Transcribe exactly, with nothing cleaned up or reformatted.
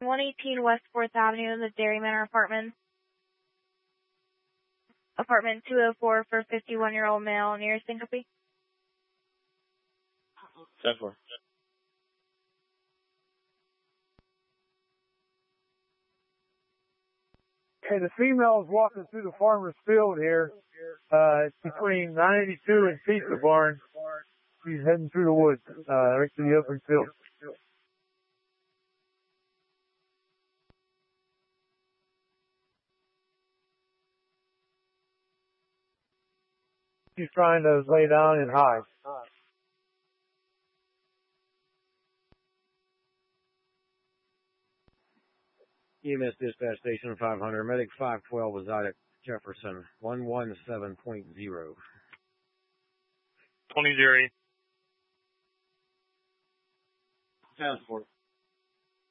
one eighteen West fourth Avenue, the Dairy Manor Apartments. Apartment two oh four for fifty-one-year-old male, near Syncope. ten four. Okay, the female is walking through the farmer's field here. Uh, it's between nine eighty-two and Pizza Barn. She's heading through the woods, uh, right to the open field. She's trying to lay down and hide. E M S Dispatch Station five hundred, Medic five twelve was out at Jefferson, one one seven point zero. twenty zero. Transport.